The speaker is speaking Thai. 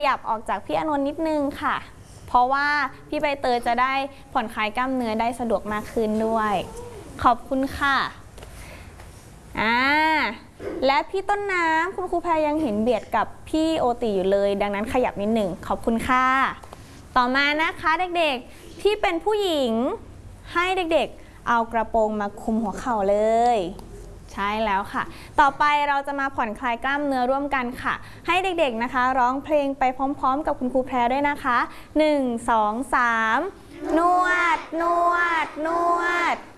ขยับออกจากพี่อานนท์นิดนึงค่ะเพราะว่าพี่ใบเตยจะได้ผ่อนคลายกล้ามเนื้อได้สะดวกมากขึ้นด้วยขอบคุณค่ะและพี่ต้นน้ำคุณครูแพรยังเห็นเบียดกับพี่โอติอยู่เลยดังนั้นขยับนิดหนึ่งขอบคุณค่ะต่อมานะคะเด็กๆที่เป็นผู้หญิงให้เด็กๆเอากระโปรงมาคลุมหัวเข่าเลยใช่แล้วค่ะต่อไปเราจะมาผ่อนคลายกล้ามเนื้อร่วมกันค่ะให้เด็กๆนะคะร้องเพลงไปพร้อมๆกับคุณครูแพรด้วยนะคะ1 2 3นวดนวดนวด